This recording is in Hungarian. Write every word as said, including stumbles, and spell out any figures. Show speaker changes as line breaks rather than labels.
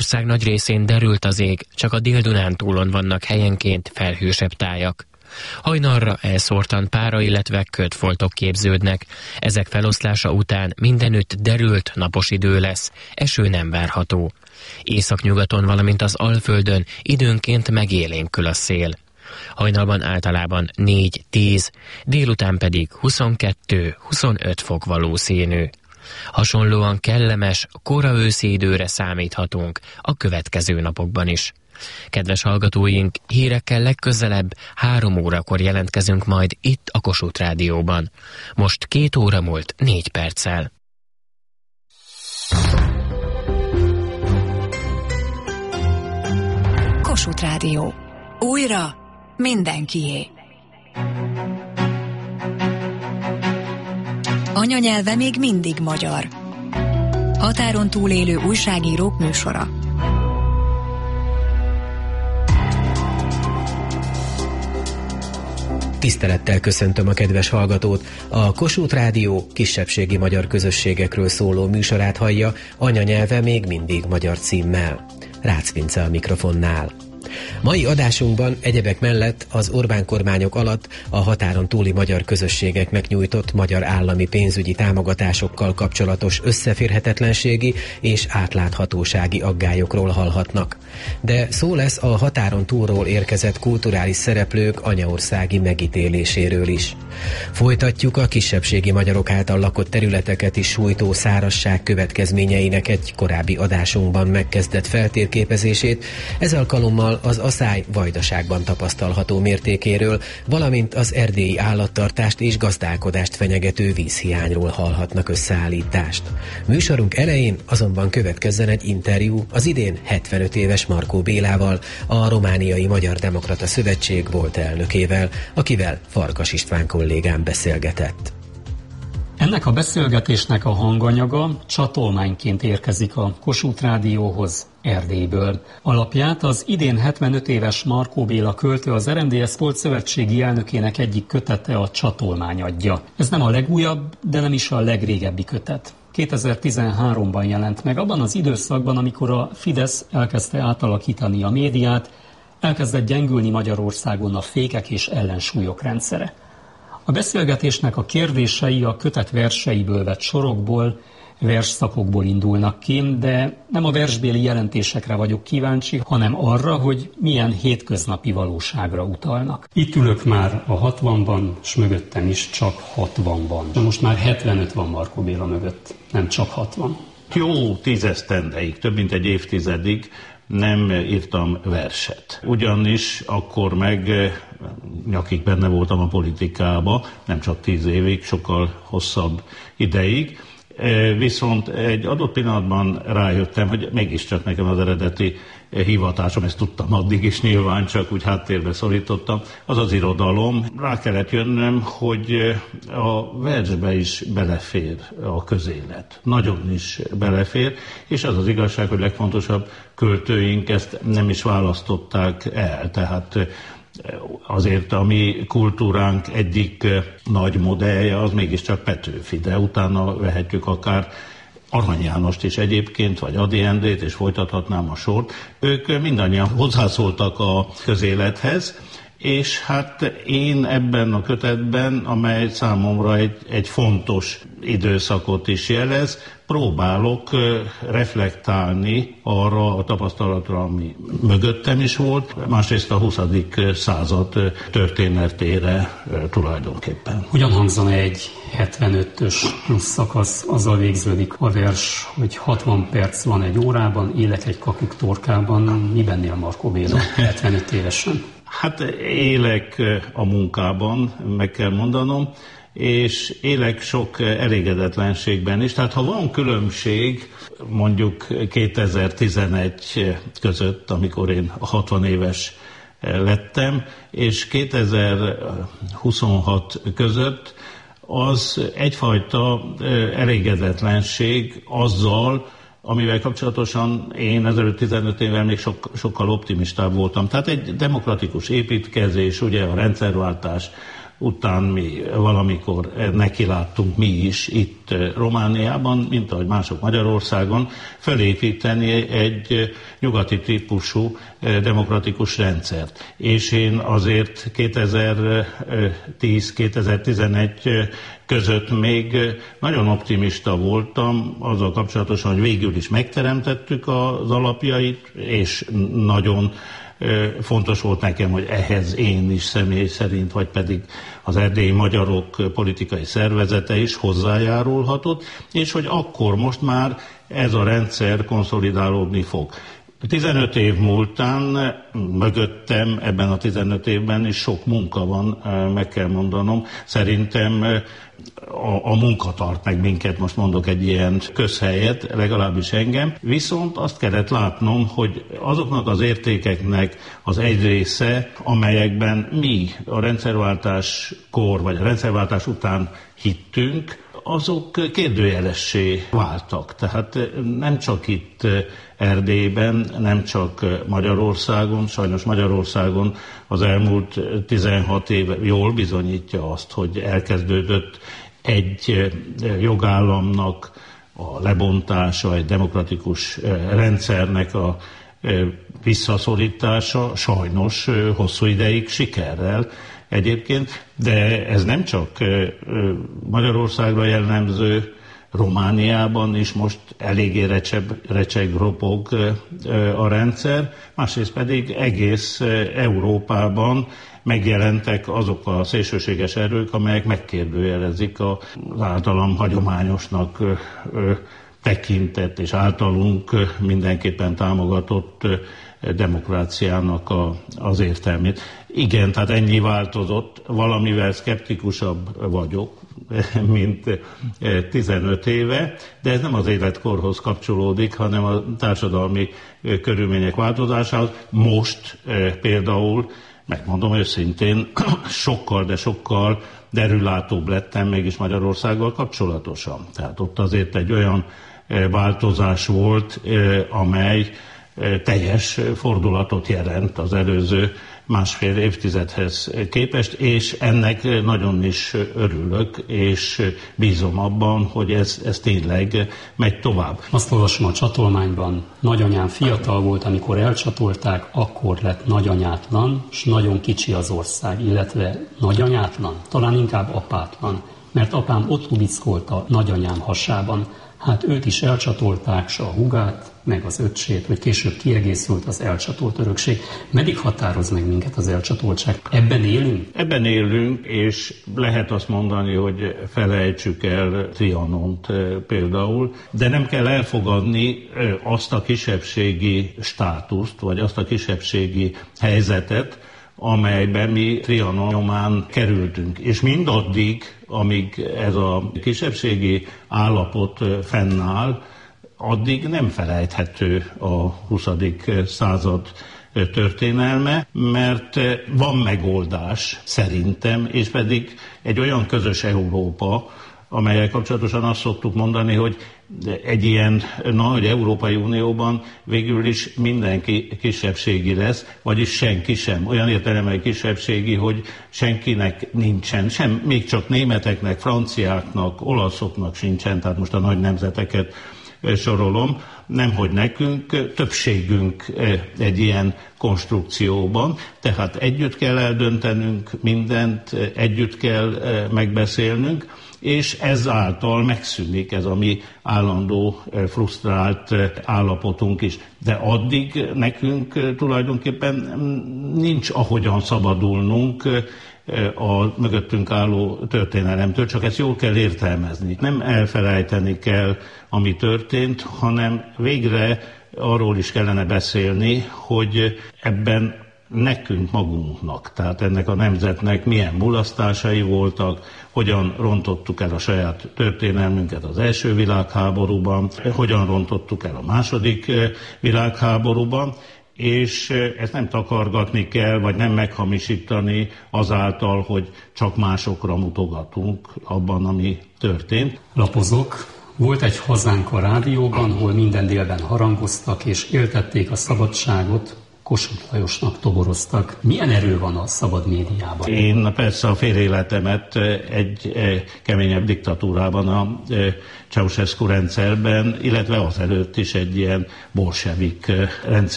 ország nagy részén derült az ég, csak a Dél-Dunántúlon vannak helyenként felhősebb tájak. Hajnalra elszórtan pára, illetve ködfoltok képződnek. Ezek feloszlása után mindenütt derült, napos idő lesz, eső nem várható. Északnyugaton, valamint az Alföldön időnként megélénkül a szél. Hajnalban általában négy-tíz, délután pedig huszonkettő-huszonöt fok valószínű. Hasonlóan kellemes, kora őszi időre számíthatunk a következő napokban is. Kedves hallgatóink, hírekkel legközelebb három órakor jelentkezünk majd itt a Kossuth Rádióban. Most két óra múlt négy perccel.
Kossuth Rádió. Újra mindenkié. Anyanyelve még mindig magyar. Határon túlélő újságírók műsora.
Tisztelettel köszöntöm a kedves hallgatót. A Kossuth Rádió kisebbségi magyar közösségekről szóló műsorát hallja, anyanyelve még mindig magyar címmel. Rácz Vince a mikrofonnál. Mai adásunkban egyebek mellett az Orbán kormányok alatt a határon túli magyar közösségeknek nyújtott magyar állami pénzügyi támogatásokkal kapcsolatos összeférhetetlenségi és átláthatósági aggályokról hallhatnak. De szó lesz a határon túlról érkezett kulturális szereplők anyaországi megítéléséről is. Folytatjuk a kisebbségi magyarok által lakott területeket is sújtó szárazság következményeinek egy korábbi adásunkban megkezdett feltérképezését, ez alkalommal az Aszály Vajdaságban tapasztalható mértékéről, valamint az erdélyi állattartást és gazdálkodást fenyegető vízhiányról hallhatnak összeállítást. Műsorunk elején azonban következzen egy interjú az idén hetvenöt éves Markó Bélával, a Romániai Magyar Demokrata Szövetség volt elnökével, akivel Farkas István kollégám beszélgetett.
Ennek a beszélgetésnek a hanganyaga csatolmányként érkezik a Kossuth Rádióhoz Erdélyből. Alapját az idén hetvenöt éves Markó Béla költő, az er em dé es Volt szövetségi elnökének egyik kötete, a Csatolmány adja. Ez nem a legújabb, de nem is a legrégebbi kötet. kétezer-tizenháromban jelent meg, abban az időszakban, amikor a Fidesz elkezdte átalakítani a médiát, elkezdett gyengülni Magyarországon a fékek és ellensúlyok rendszere. A beszélgetésnek a kérdései a kötet verseiből vett sorokból, versszakokból indulnak ki, de nem a versbéli jelentésekre vagyok kíváncsi, hanem arra, hogy milyen hétköznapi valóságra utalnak. Itt ülök már a hatvanban, és mögöttem is csak hatvanban. Most már hetvenöt van Markó Béla mögött, nem csak hatvan.
Jó tízesztendeig, több mint egy évtizedig nem írtam verset. Ugyanis akkor meg nyakig benne voltam a politikába, nem csak tíz évig, sokkal hosszabb ideig. Viszont egy adott pillanatban rájöttem, hogy mégiscsak nekem az eredeti hivatásom, ezt tudtam addig is nyilván, csak úgy háttérbe szorítottam, az az irodalom. Rá kellett jönnöm, hogy a versbe is belefér a közélet. Nagyon is belefér, és az az igazság, hogy legfontosabb költőink ezt nem is választották el. Tehát azért a mi kultúránk egyik nagy modellje az mégiscsak Petőfi, de utána vehetjük akár Arany Jánost is egyébként, vagy Ady Endrét, és folytathatnám a sort. Ők mindannyian hozzászóltak a közélethez, és hát én ebben a kötetben, amely számomra egy, egy fontos időszakot is jelez, próbálok reflektálni arra a tapasztalatra, ami mögöttem is volt, másrészt a huszadik század történetére tulajdonképpen.
Hogyan hangzana egy hetvenötös plusz szakasz? Azzal végződik a vers, hogy hatvan perc van egy órában, élek egy kakuk torkában. Miben él Markó Béla hetvenöt évesen?
Hát élek a munkában, meg kell mondanom, és élek sok elégedetlenségben is. Tehát ha van különbség mondjuk kétezer-tizenegy között, amikor én hatvan éves lettem, és kétezer-huszonhat között, az egyfajta elégedetlenség azzal, amivel kapcsolatosan én ezelőtt tizenöt évvel még sok, sokkal optimistább voltam. Tehát egy demokratikus építkezés, ugye a rendszerváltás után mi valamikor nekiláttunk mi is itt Romániában, mint ahogy mások Magyarországon, felépíteni egy nyugati típusú demokratikus rendszert. És én azért kétezer-tíz kétezer-tizenegy között még nagyon optimista voltam azzal kapcsolatosan, hogy végül is megteremtettük az alapjait, és nagyon fontos volt nekem, hogy ehhez én is személy szerint, vagy pedig az erdélyi magyarok politikai szervezete is hozzájárulhatott, és hogy akkor most már ez a rendszer konszolidálódni fog. tizenöt év múltán mögöttem ebben a tizenöt évben is sok munka van, meg kell mondanom. Szerintem a, a munka tart meg minket, most mondok egy ilyen közhelyet, legalábbis engem. Viszont azt kellett látnom, hogy azoknak az értékeknek az egy része, amelyekben mi a rendszerváltáskor, vagy a rendszerváltás után hittünk, azok kérdőjelessé váltak. Tehát nem csak itt Erdélyben, nem csak Magyarországon, sajnos Magyarországon az elmúlt tizenhat év jól bizonyítja azt, hogy elkezdődött egy jogállamnak a lebontása, egy demokratikus rendszernek a visszaszorítása, sajnos hosszú ideig sikerrel egyébként, de ez nem csak Magyarországra jellemző, Romániában is most eléggé recseg, recseg ropog a rendszer, másrészt pedig egész Európában megjelentek azok a szélsőséges erők, amelyek megkérdőjelezik az általam hagyományosnak tekintett és általunk mindenképpen támogatott demokráciának a, az értelmét. Igen, tehát ennyi változott, valamivel szkeptikusabb vagyok, mint tizenöt éve, de ez nem az életkorhoz kapcsolódik, hanem a társadalmi körülmények változásához. Most például, megmondom őszintén, sokkal, de sokkal derülátóbb lettem mégis Magyarországgal kapcsolatosan. Tehát ott azért egy olyan változás volt, amely teljes fordulatot jelent az előző másfél évtizedhez képest, és ennek nagyon is örülök, és bízom abban, hogy ez, ez tényleg megy tovább.
Azt olvasom a csatolmányban, nagyanyám fiatal volt, amikor elcsatolták, akkor lett nagyanyátlan, és nagyon kicsi az ország, illetve nagyanyátlan, talán inkább apátlan, mert apám ott hubickolt a nagyanyám hasában. Hát őt is elcsatolták, s a húgát, meg az öccsét, hogy később kiegészült az elcsatolt örökség. Meddig határoz meg minket az elcsatoltság? Ebben élünk?
Ebben élünk, és lehet azt mondani, hogy felejtsük el Trianont például, de nem kell elfogadni azt a kisebbségi státuszt, vagy azt a kisebbségi helyzetet, amelyben mi Trianon nyomán kerültünk. És mindaddig, amíg ez a kisebbségi állapot fennáll, addig nem felejthető a huszadik század történelme, mert van megoldás szerintem, és pedig egy olyan közös Európa, amellyel kapcsolatosan azt szoktuk mondani, hogy egy ilyen nagy Európai Unióban végül is mindenki kisebbségi lesz, vagyis senki sem. Olyan értelemben kisebbségi, hogy senkinek nincsen, sem, még csak németeknek, franciáknak, olaszoknak sincsen, tehát most a nagy nemzeteket sorolom, nemhogy nekünk, többségünk egy ilyen konstrukcióban, tehát együtt kell eldöntenünk mindent, együtt kell megbeszélnünk, és ezáltal megszűnik ez a mi állandó frusztrált állapotunk is. De addig nekünk tulajdonképpen nincs ahogyan szabadulnunk a mögöttünk álló történelemtől, csak ezt jól kell értelmezni. Nem elfelejteni kell, ami történt, hanem végre arról is kellene beszélni, hogy ebben nekünk magunknak, tehát ennek a nemzetnek milyen mulasztásai voltak, hogyan rontottuk el a saját történelmünket az első világháborúban, hogyan rontottuk el a második világháborúban, és ezt nem takargatni kell, vagy nem meghamisítani azáltal, hogy csak másokra mutogatunk abban, ami történt.
Lapozok. Volt egy hazánk a rádióban, hol minden délben harangoztak és éltették a szabadságot, Kossuth Lajosnak toboroztak. Milyen erő van a szabad médiában?
Én persze a féléletemet egy keményebb diktatúrában, a Ceausescu rendszerben, illetve azelőtt is egy ilyen bolsevik rendszer